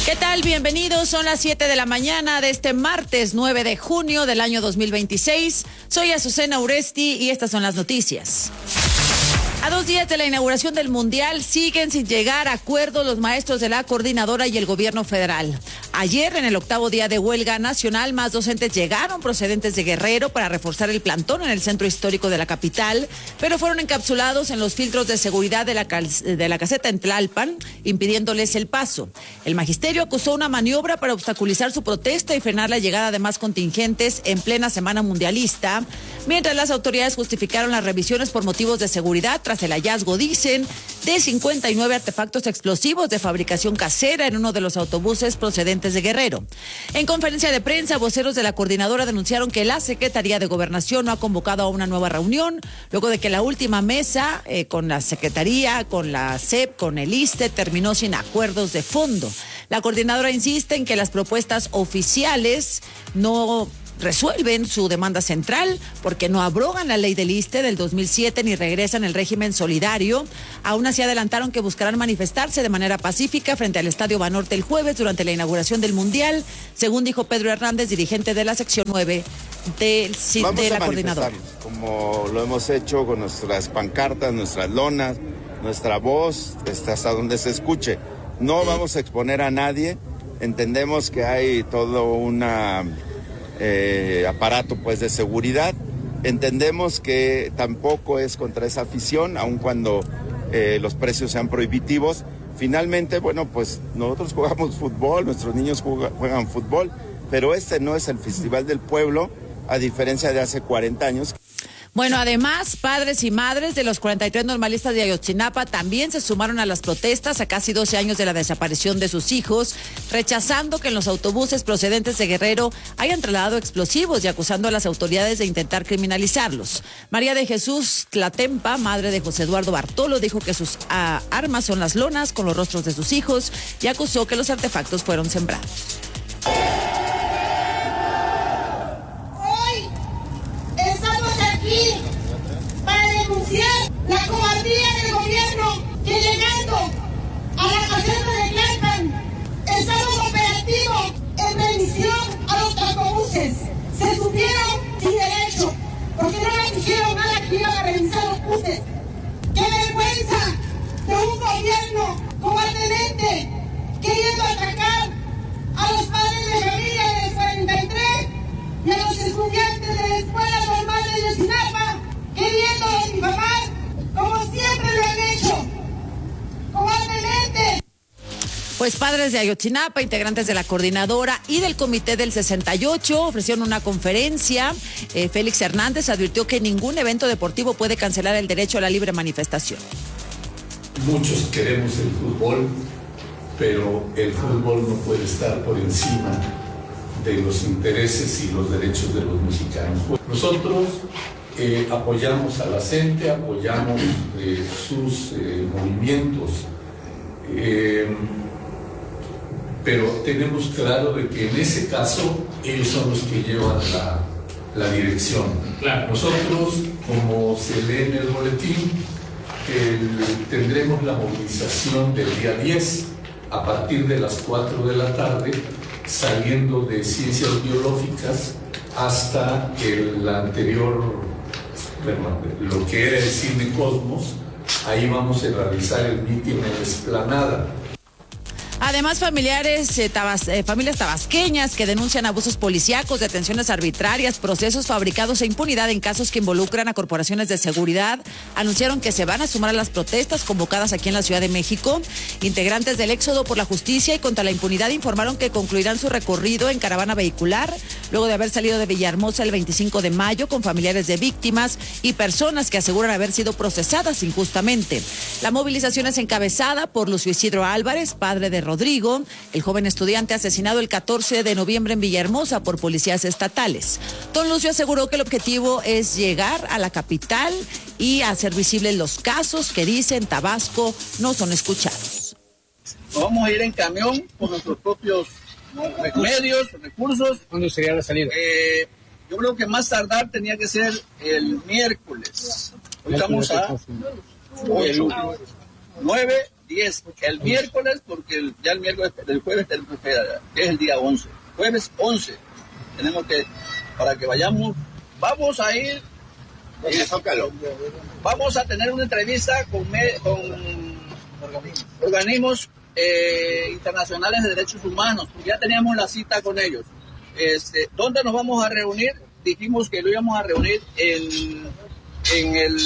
¿Qué tal? Bienvenidos. Son las 7 de la mañana de este martes 9 de junio del año 2026. Soy Azucena Uresti y estas son las noticias. A 2 días de la inauguración del Mundial, siguen sin llegar a acuerdos los maestros de la coordinadora y el gobierno federal. Ayer, en el 8º día de huelga nacional, más docentes llegaron procedentes de Guerrero para reforzar el plantón en el centro histórico de la capital, pero fueron encapsulados en los filtros de seguridad de la caseta en Tlalpan, impidiéndoles el paso. El magisterio acusó una maniobra para obstaculizar su protesta y frenar la llegada de más contingentes en plena semana mundialista, mientras las autoridades justificaron las revisiones por motivos de seguridad tras el hallazgo, dicen, de 59 artefactos explosivos de fabricación casera en uno de los autobuses procedentes de Guerrero. En conferencia de prensa, voceros de la coordinadora denunciaron que la Secretaría de Gobernación no ha convocado a una nueva reunión, luego de que la última mesa con la Secretaría, con la SEP, con el ISSSTE, terminó sin acuerdos de fondo. La coordinadora insiste en que las propuestas oficiales no resuelven su demanda central porque no abrogan la ley del ISSSTE del 2007 ni regresan el régimen solidario. Aún así adelantaron que buscarán manifestarse de manera pacífica frente al Estadio Banorte el jueves durante la inauguración del Mundial, según dijo Pedro Hernández, dirigente de la sección 9 de la coordinadora. Como lo hemos hecho con nuestras pancartas, nuestras lonas, nuestra voz, hasta donde se escuche. No vamos a exponer a nadie. Entendemos que hay todo una aparato pues de seguridad. Entendemos que tampoco es contra esa afición, aun cuando los precios sean prohibitivos. Finalmente, bueno, pues nosotros jugamos fútbol, nuestros niños juegan fútbol, pero este no es el Festival del Pueblo, a diferencia de hace 40 años. Bueno, además, padres y madres de los 43 normalistas de Ayotzinapa también se sumaron a las protestas a casi 12 años de la desaparición de sus hijos, rechazando que en los autobuses procedentes de Guerrero hayan trasladado explosivos y acusando a las autoridades de intentar criminalizarlos. María de Jesús Tlatempa, madre de José Eduardo Bartolo, dijo que sus armas son las lonas con los rostros de sus hijos y acusó que los artefactos fueron sembrados. Para denunciar la cobardía del gobierno que llegando a la caseta de Tlalpan estamos operativos en revisión a los autobuses. Se subieron sin derecho porque no les dijeron nada que iban a revisar los buses. ¡Qué vergüenza de un gobierno cobardemente queriendo atacar a los padres de familia del 43 y a los estudiantes de la Escuela Normal de Ayotzinapa, queriéndolos difamar como siempre lo han hecho, cobardemente? Pues padres de Ayotzinapa, integrantes de la coordinadora y del comité del 68 ofrecieron una conferencia. Félix Hernández advirtió que ningún evento deportivo puede cancelar el derecho a la libre manifestación. Muchos queremos el fútbol, pero el fútbol no puede estar por encima de los intereses y los derechos de los mexicanos. Nosotros apoyamos a la gente, apoyamos sus movimientos, pero tenemos claro de que en ese caso ellos son los que llevan la dirección. Claro. Nosotros, como se lee en el boletín, tendremos la movilización del día 10 a partir de las 4 de la tarde, saliendo de Ciencias Biológicas hasta el anterior, bueno, lo que era el Cine Cosmos. Ahí vamos a realizar el mitin en la explanada. Además, familias tabasqueñas que denuncian abusos policíacos, detenciones arbitrarias, procesos fabricados e impunidad en casos que involucran a corporaciones de seguridad, anunciaron que se van a sumar a las protestas convocadas aquí en la Ciudad de México. Integrantes del Éxodo por la Justicia y contra la Impunidad informaron que concluirán su recorrido en caravana vehicular, luego de haber salido de Villahermosa el 25 de mayo con familiares de víctimas y personas que aseguran haber sido procesadas injustamente. La movilización es encabezada por Lucio Isidro Álvarez, padre de Rodrigo, el joven estudiante asesinado el 14 de noviembre en Villahermosa por policías estatales. Don Lucio aseguró que el objetivo es llegar a la capital y hacer visibles los casos que dicen Tabasco no son escuchados. Vamos a ir en camión por nuestros propios medios, recursos. ¿Cuándo sería la salida? Yo creo que más tardar tenía que ser el miércoles. Hoy estamos a 9. 10. El miércoles, porque ya el jueves tenemos que es el día 11. Jueves 11. Tenemos que, para que vayamos, vamos a ir. Vamos a tener una entrevista con organismos internacionales de derechos humanos. Ya teníamos la cita con ellos. ¿Dónde nos vamos a reunir? Dijimos que lo íbamos a reunir en el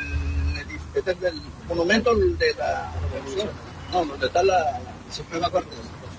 monumento de la revolución. No, donde está la Suprema Corte.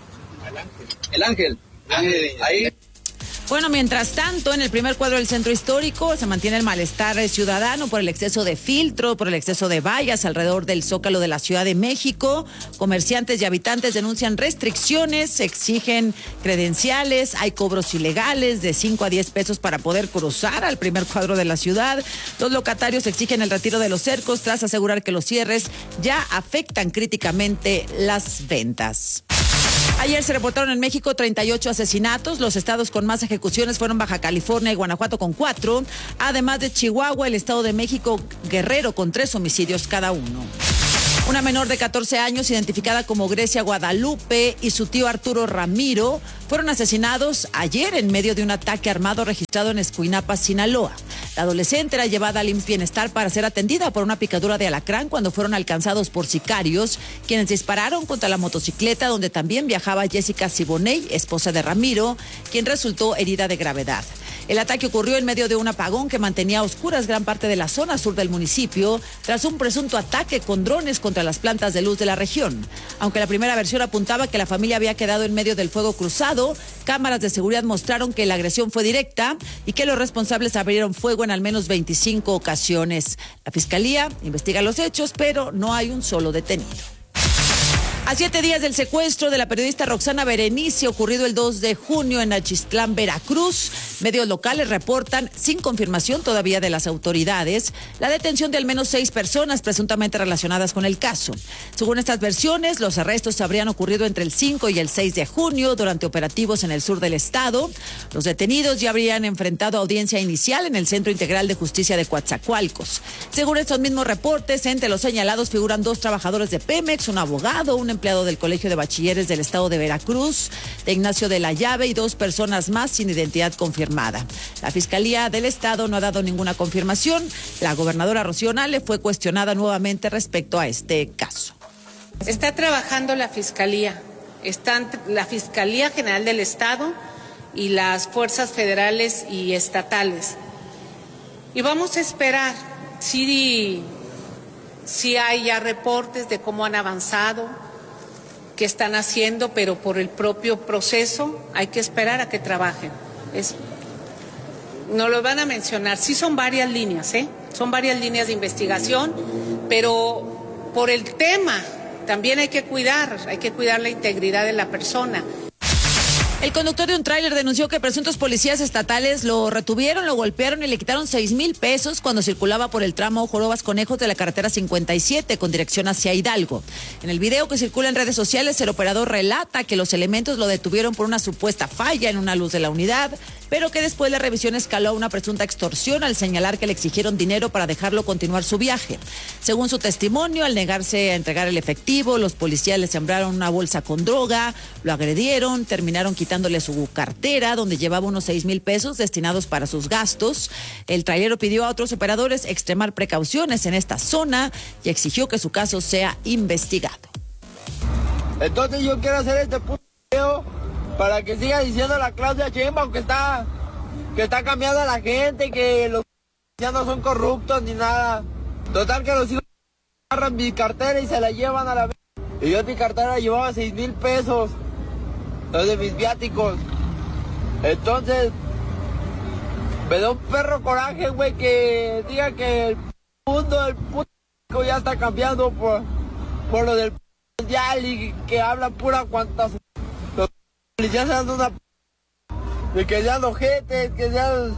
El Ángel. Ahí. Bueno, mientras tanto, en el primer cuadro del centro histórico se mantiene el malestar ciudadano por el exceso de filtro, por el exceso de vallas alrededor del Zócalo de la Ciudad de México. Comerciantes y habitantes denuncian restricciones, exigen credenciales, hay cobros ilegales de 5 a 10 pesos para poder cruzar al primer cuadro de la ciudad. Los locatarios exigen el retiro de los cercos tras asegurar que los cierres ya afectan críticamente las ventas. Ayer se reportaron en México 38 asesinatos. Los estados con más ejecuciones fueron Baja California y Guanajuato con 4. Además de Chihuahua, el Estado de México, Guerrero con 3 homicidios cada uno. Una menor de 14 años, identificada como Grecia Guadalupe, y su tío Arturo Ramiro fueron asesinados ayer en medio de un ataque armado registrado en Escuinapa, Sinaloa. La adolescente era llevada al IMSS Bienestar para ser atendida por una picadura de alacrán cuando fueron alcanzados por sicarios, quienes dispararon contra la motocicleta donde también viajaba Jessica Siboney, esposa de Ramiro, quien resultó herida de gravedad. El ataque ocurrió en medio de un apagón que mantenía a oscuras gran parte de la zona sur del municipio tras un presunto ataque con drones contra las plantas de luz de la región. Aunque la primera versión apuntaba que la familia había quedado en medio del fuego cruzado, cámaras de seguridad mostraron que la agresión fue directa y que los responsables abrieron fuego en al menos 25 ocasiones. La fiscalía investiga los hechos, pero no hay un solo detenido. A 7 días del secuestro de la periodista Roxana Berenice, ocurrido el 2 de junio en Achistlán, Veracruz, medios locales reportan, sin confirmación todavía de las autoridades, la detención de al menos 6 personas presuntamente relacionadas con el caso. Según estas versiones, los arrestos habrían ocurrido entre el 5 y el 6 de junio durante operativos en el sur del estado. Los detenidos ya habrían enfrentado audiencia inicial en el Centro Integral de Justicia de Coatzacoalcos. Según estos mismos reportes, entre los señalados figuran 2 trabajadores de Pemex, un abogado, un empleado del Colegio de Bachilleres del Estado de Veracruz, de Ignacio de la Llave, y 2 personas más sin identidad confirmada. La Fiscalía del Estado no ha dado ninguna confirmación. La gobernadora Rocío Nale fue cuestionada nuevamente respecto a este caso. Está trabajando la Fiscalía. Están la Fiscalía General del Estado y las fuerzas federales y estatales. Y vamos a esperar si hay ya reportes de cómo han avanzado, qué están haciendo, pero por el propio proceso hay que esperar a que trabajen. No lo van a mencionar, sí son varias líneas, son varias líneas de investigación, pero por el tema también hay que cuidar la integridad de la persona. El conductor de un tráiler denunció que presuntos policías estatales lo retuvieron, lo golpearon y le quitaron 6,000 pesos cuando circulaba por el tramo Jorobas Conejos de la carretera 57 con dirección hacia Hidalgo. En el video que circula en redes sociales, el operador relata que los elementos lo detuvieron por una supuesta falla en una luz de la unidad, pero que después la revisión escaló a una presunta extorsión al señalar que le exigieron dinero para dejarlo continuar su viaje. Según su testimonio, al negarse a entregar el efectivo, los policías le sembraron una bolsa con droga, lo agredieron, terminaron quitándole su cartera, donde llevaba unos 6,000 pesos destinados para sus gastos. El trailero pidió a otros operadores extremar precauciones en esta zona y exigió que su caso sea investigado. Entonces yo quiero hacer este video para que siga diciendo la Claudia Sheinbaum que está cambiando a la gente, que los ya no son corruptos ni nada. Total que los hijos agarran mi cartera y se la llevan a la vez. Y yo en mi cartera llevaba 6,000 pesos. Los de mis viáticos. Entonces, me da un perro coraje, güey, que diga que el mundo, el puto ya está cambiando por lo del mundial y que hablan pura cuantas. Los policías se dan una de que sean ojetes, que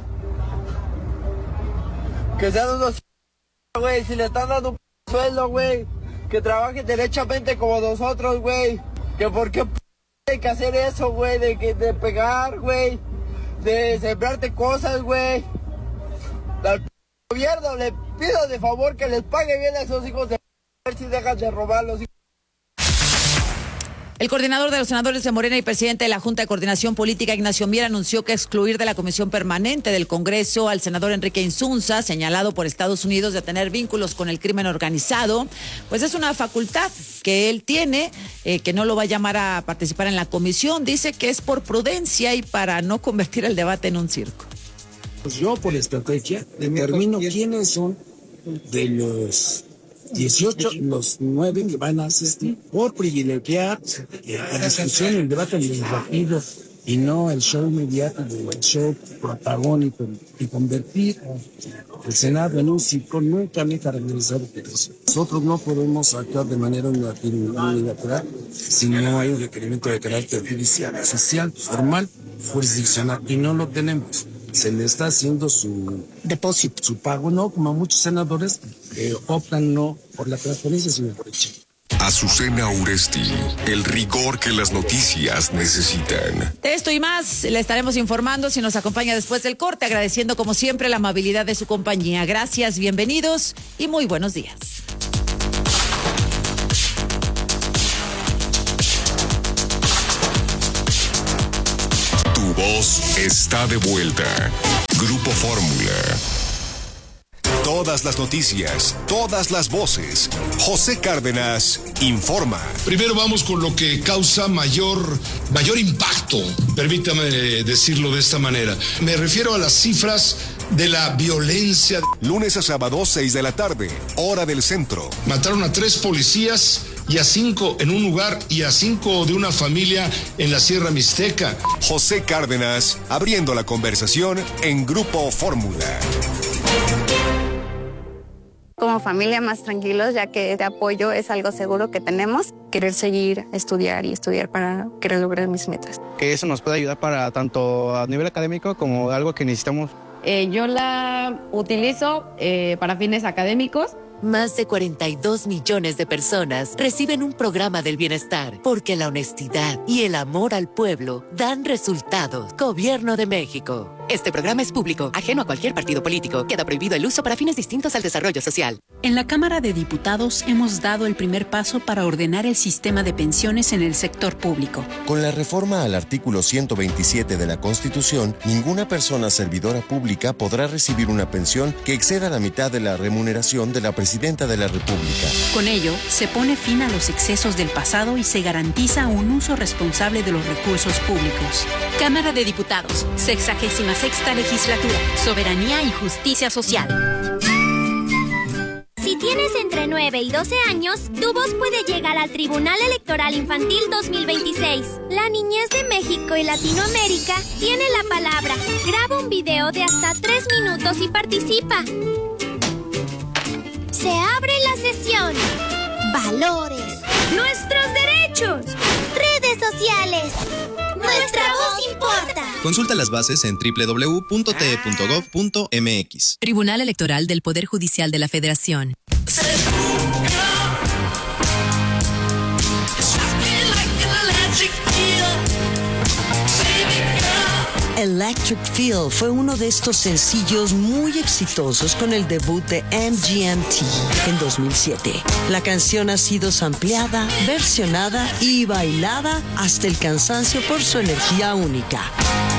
sean unos, güey, si le están dando un sueldo, güey, que trabajen derechamente como nosotros, güey, que por qué hay que hacer eso, güey, de pegar, güey, de sembrarte cosas, güey. Al gobierno le pido de favor que les pague bien a esos hijos de... a ver si dejan de robar los hijos. El coordinador de los senadores de Morena y presidente de la Junta de Coordinación Política, Ignacio Mier, anunció que excluir de la Comisión Permanente del Congreso al senador Enrique Insunza, señalado por Estados Unidos de tener vínculos con el crimen organizado, pues es una facultad que él tiene, que no lo va a llamar a participar en la comisión. Dice que es por prudencia y para no convertir el debate en un circo. Pues yo, por estrategia, determino quiénes son de los 18, los 9 que van a asistir, por privilegiar la discusión, el debate legislativo y no el show mediático, el show protagónico, y convertir el Senado en un circo. Nunca me he caracterizado por eso. Nosotros no podemos actuar de manera unilateral si no hay un requerimiento de carácter judicial, social, formal, jurisdiccional, y no lo tenemos. Se le está haciendo su depósito, su pago, no como a muchos senadores que optan no por la transferencia, sino por el cheque. Azucena Uresti, el rigor que las noticias necesitan. De esto y más le estaremos informando si nos acompaña después del corte, agradeciendo como siempre la amabilidad de su compañía. Gracias, bienvenidos y muy buenos días. Tu voz está de vuelta. Grupo Fórmula. Todas las noticias, todas las voces. José Cárdenas informa. Primero vamos con lo que causa mayor impacto, permítame decirlo de esta manera. Me refiero a las cifras de la violencia. Lunes a sábado, 6 de la tarde, hora del centro. Mataron a 3 policías y a 5 en un lugar y a 5 de una familia en la Sierra Mixteca. José Cárdenas, abriendo la conversación en Grupo Fórmula. Como familia más tranquilos, ya que de apoyo es algo seguro que tenemos. Querer seguir estudiar para querer lograr mis metas. Que eso nos puede ayudar para tanto a nivel académico como algo que necesitamos. Yo la utilizo para fines académicos. Más de 42 millones de personas reciben un programa del bienestar porque la honestidad y el amor al pueblo dan resultados. Gobierno de México. Este programa es público, ajeno a cualquier partido político. Queda prohibido el uso para fines distintos al desarrollo social. En la Cámara de Diputados hemos dado el primer paso para ordenar el sistema de pensiones en el sector público. Con la reforma al artículo 127 de la Constitución, ninguna persona servidora pública podrá recibir una pensión que exceda la mitad de la remuneración de la Presidenta de la República. Con ello, se pone fin a los excesos del pasado y se garantiza un uso responsable de los recursos públicos. Cámara de Diputados, 66ª Legislatura, Soberanía y Justicia Social. Si tienes entre 9 y 12 años, tu voz puede llegar al Tribunal Electoral Infantil 2026. La niñez de México y Latinoamérica tiene la palabra. Graba un video de hasta 3 minutos y participa. Se abre la sesión. Valores. Nuestros derechos. Redes sociales. Nuestra voz importa. Consulta las bases en www.te.gov.mx. Tribunal Electoral del Poder Judicial de la Federación. Electric Feel fue uno de estos sencillos muy exitosos con el debut de MGMT en 2007. La canción ha sido sampleada, versionada y bailada hasta el cansancio por su energía única.